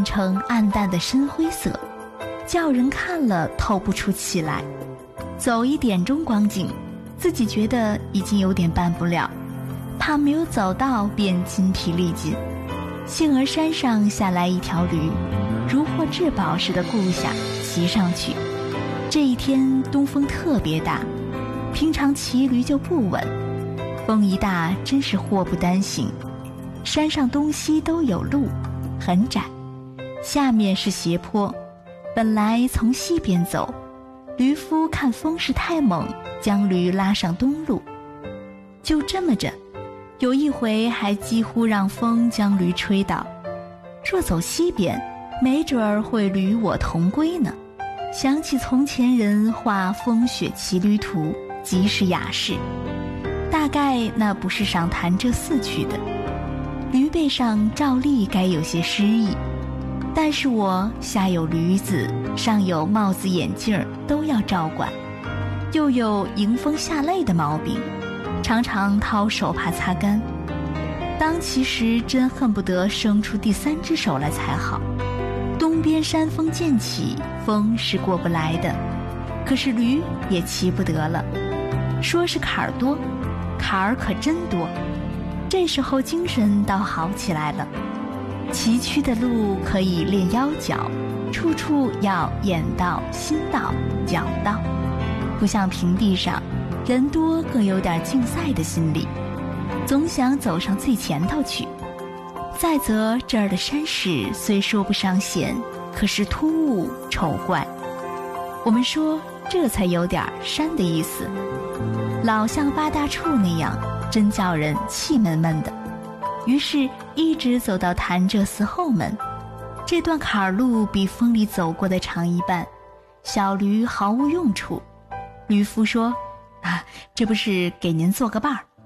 成暗淡的深灰色，叫人看了透不出气来。走一点钟光景，自己觉得已经有点办不了，怕没有走到便筋疲力尽。幸而山上下来一条驴，如获至宝似的顾下，骑上去。这一天东风特别大，平常骑驴就不稳，风一大真是祸不单行。山上东西都有路，很窄，下面是斜坡，本来从西边走，驴夫看风势太猛，将驴拉上东路。就这么着，有一回还几乎让风将驴吹倒。若走西边，没准儿会驴我同归呢。想起从前人画风雪骑驴图，极是雅士。大概那不是上潭柘寺去的，驴背上照例该有些诗意，但是我下有驴子，上有帽子眼镜都要照管，又有迎风下泪的毛病，常常掏手帕擦干。当其时真恨不得生出第三只手来才好。东边山峰渐起，风是过不来的，可是驴也骑不得了。说是坎儿多，坎儿可真多。这时候精神倒好起来了。崎岖的路可以练腰脚，处处要眼到心到脚到，不像平地上人多更有点竞赛的心理，总想走上最前头去。再则这儿的山势虽说不上险，可是突兀丑怪，我们说这才有点山的意思，老像八大处那样，真叫人气闷闷的。于是一直走到潭柘寺后门，这段坎儿路比风里走过的长一半，小驴毫无用处。驴夫说：“啊，这不是给您做个伴儿。”